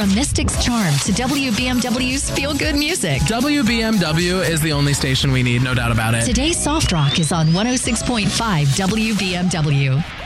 from Mystic's charm to WBMW's feel-good music. WBMW is the only station we need, no doubt about it. Today's Soft Rock is on 106.5 WBMW.